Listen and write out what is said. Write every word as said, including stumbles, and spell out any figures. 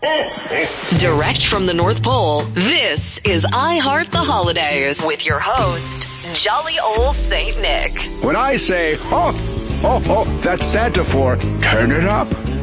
Direct from the North Pole, this is I Heart the Holidays with your host, Jolly Old Saint Nick. When I say, oh, oh, oh, that's Santa for turn it up,